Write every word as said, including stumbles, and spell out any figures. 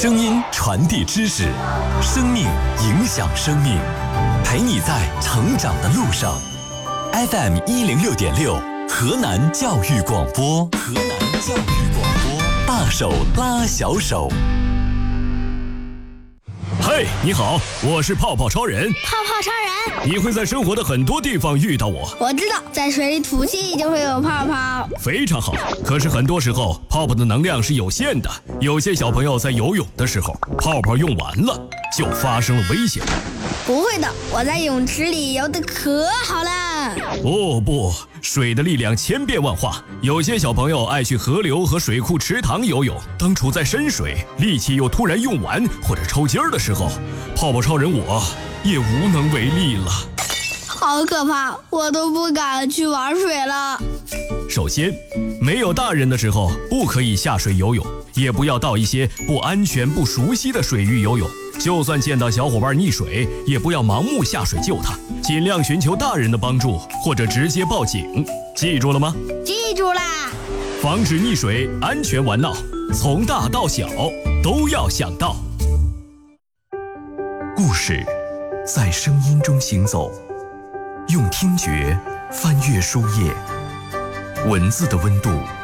声音传递知识，生命影响生命，陪你在成长的路上。F M 一零六点六，河南教育广播，河南教育广播，大手拉小手。 嘿，你好，我是泡泡超人。 泡泡超人， 你会在生活的很多地方遇到我。 我知道，在水里吐气就会有泡泡。 非常好，可是很多时候泡泡的能量是有限的，有些小朋友在游泳的时候，泡泡用完了，就发生了危险。 不会的，我在泳池里游得可好了。 哦不，水的力量千变万化，有些小朋友爱去河流和水库池塘游泳，当处在深水，力气又突然用完或者抽筋儿的时候，泡泡超人我也无能为力了。 好可怕，我都不敢去玩水了。 首先，没有大人的时候不可以下水游泳，也不要到一些不安全不熟悉的水域游泳。就算见到小伙伴溺水，也不要盲目下水救他，尽量寻求大人的帮助，或者直接报警。记住了吗？ 记住啦！ 防止溺水，安全玩闹，从大到小都要想到。 故事在声音中行走，用听觉翻阅书页，文字的温度